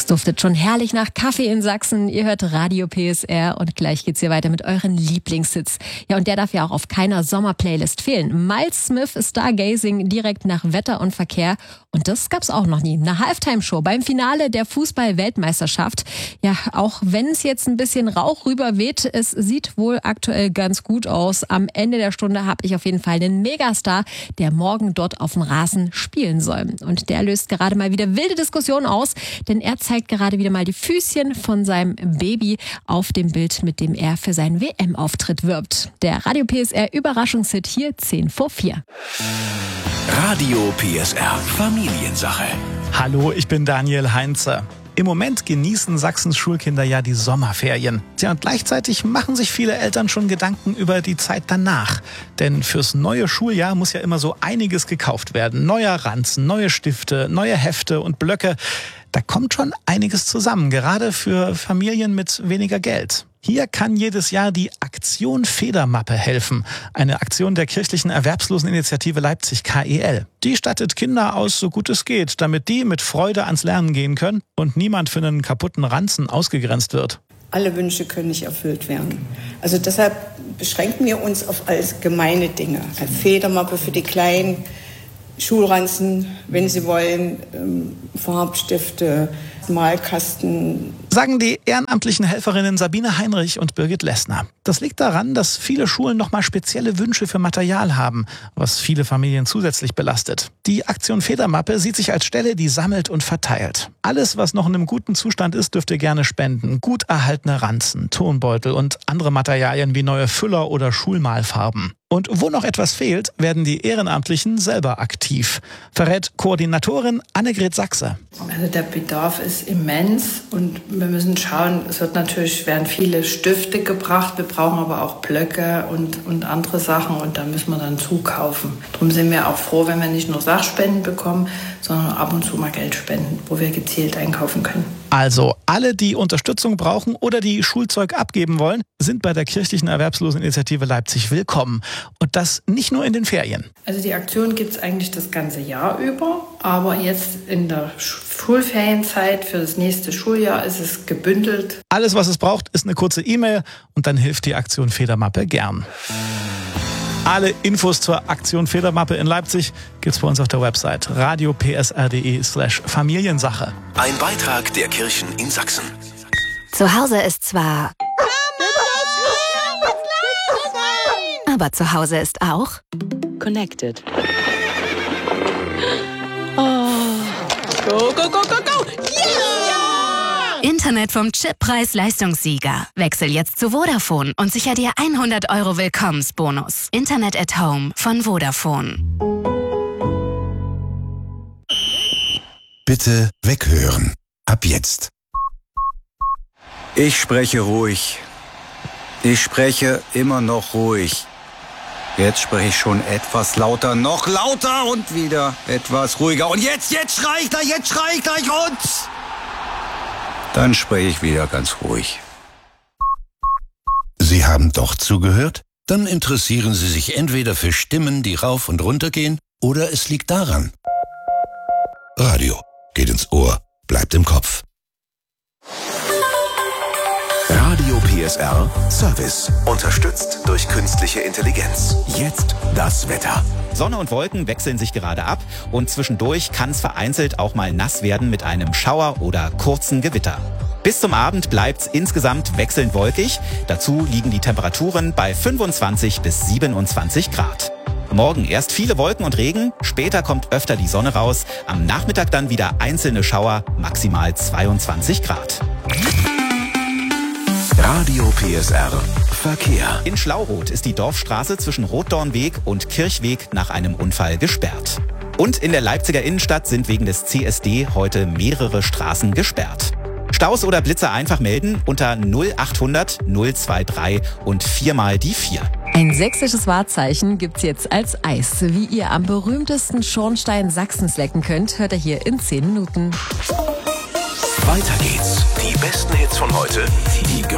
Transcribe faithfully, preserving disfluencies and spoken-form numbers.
Duftet schon herrlich nach Kaffee in Sachsen. Ihr hört Radio P S R und gleich geht's hier weiter mit euren Lieblingshits. Ja, und der darf ja auch auf keiner Sommerplaylist fehlen. Miles Smith, Stargazing, direkt nach Wetter und Verkehr. Und das gab's auch noch nie. Eine Halftime-Show beim Finale der Fußball-Weltmeisterschaft. Ja, auch wenn es jetzt ein bisschen Rauch rüberweht, es sieht wohl aktuell ganz gut aus. Am Ende der Stunde habe ich auf jeden Fall einen Megastar, der morgen dort auf dem Rasen spielen soll. Und der löst gerade mal wieder wilde Diskussionen aus, denn er zeigt gerade wieder mal die Füßchen von seinem Baby auf dem Bild, mit dem er für seinen W M-Auftritt wirbt. Der Radio P S R Überraschungshit hier zehn vor vier. Radio P S R Familiensache. Hallo, ich bin Daniel Heinze. Im Moment genießen Sachsens Schulkinder ja die Sommerferien. Tja, und gleichzeitig machen sich viele Eltern schon Gedanken über die Zeit danach. Denn fürs neue Schuljahr muss ja immer so einiges gekauft werden. Neuer Ranzen, neue Stifte, neue Hefte und Blöcke. Da kommt schon einiges zusammen, gerade für Familien mit weniger Geld. Hier kann jedes Jahr die Aktion Federmappe helfen. Eine Aktion der kirchlichen Erwerbsloseninitiative Leipzig K E L. Die stattet Kinder aus, so gut es geht, damit die mit Freude ans Lernen gehen können und niemand für einen kaputten Ranzen ausgegrenzt wird. Alle Wünsche können nicht erfüllt werden. Also deshalb beschränken wir uns auf allgemeine Dinge. Eine Federmappe für die Kleinen, Schulranzen, wenn sie wollen, ähm, Farbstifte, Malkasten. Sagen die ehrenamtlichen Helferinnen Sabine Heinrich und Birgit Lessner. Das liegt daran, dass viele Schulen nochmal spezielle Wünsche für Material haben, was viele Familien zusätzlich belastet. Die Aktion Federmappe sieht sich als Stelle, die sammelt und verteilt. Alles, was noch in einem guten Zustand ist, dürft ihr gerne spenden. Gut erhaltene Ranzen, Tonbeutel und andere Materialien wie neue Füller oder Schulmalfarben. Und wo noch etwas fehlt, werden die Ehrenamtlichen selber aktiv, verrät Koordinatorin Annegret Sachse. Also der Bedarf ist immens und wir müssen schauen, es wird natürlich, werden viele Stifte gebracht, wir brauchen aber auch Blöcke und, und andere Sachen und da müssen wir dann zukaufen. Darum sind wir auch froh, wenn wir nicht nur Sachspenden bekommen, sondern ab und zu mal Geld spenden, wo wir gezielt einkaufen können. Also alle, die Unterstützung brauchen oder die Schulzeug abgeben wollen, sind bei der kirchlichen Erwerbsloseninitiative Leipzig willkommen. Und das nicht nur in den Ferien. Also die Aktion gibt es eigentlich das ganze Jahr über, aber jetzt in der Schulferienzeit für das nächste Schuljahr ist es gebündelt. Alles, was es braucht, ist eine kurze E-Mail und dann hilft die Aktion Federmappe gern. Alle Infos zur Aktion Federmappe in Leipzig gibt's bei uns auf der Website radiopsr.de slash Familiensache. Ein Beitrag der Kirchen in Sachsen. Zu Hause ist zwar... Aber zu Hause ist auch... Connected. Oh. Go, go, go, go, go! Yeah! Internet vom Chip-Preis-Leistungssieger. Wechsel jetzt zu Vodafone und sicher dir hundert Euro Willkommensbonus. Internet at Home von Vodafone. Bitte weghören. Ab jetzt. Ich spreche ruhig. Ich spreche immer noch ruhig. Jetzt spreche ich schon etwas lauter, noch lauter und wieder etwas ruhiger. Und jetzt, jetzt schrei ich da, jetzt schrei ich gleich und... Dann spreche ich wieder ganz ruhig. Sie haben doch zugehört? Dann interessieren Sie sich entweder für Stimmen, die rauf und runter gehen, oder es liegt daran. Radio geht ins Ohr, bleibt im Kopf. Radio P S R Service. Unterstützt durch künstliche Intelligenz. Jetzt das Wetter. Sonne und Wolken wechseln sich gerade ab und zwischendurch kann es vereinzelt auch mal nass werden mit einem Schauer oder kurzen Gewitter. Bis zum Abend bleibt's insgesamt wechselnd wolkig. Dazu liegen die Temperaturen bei fünfundzwanzig bis siebenundzwanzig Grad. Morgen erst viele Wolken und Regen, später kommt öfter die Sonne raus, am Nachmittag dann wieder einzelne Schauer, maximal zweiundzwanzig Grad. Radio P S R Verkehr. In Schlauroth ist die Dorfstraße zwischen Rotdornweg und Kirchweg nach einem Unfall gesperrt. Und in der Leipziger Innenstadt sind wegen des C S D heute mehrere Straßen gesperrt. Staus oder Blitzer einfach melden unter null achthundert null drei drei und viermal die vier. Ein sächsisches Wahrzeichen gibt's jetzt als Eis. Wie ihr am berühmtesten Schornstein Sachsens lecken könnt, hört ihr hier in zehn Minuten. Weiter geht's. Die besten Hits von heute, die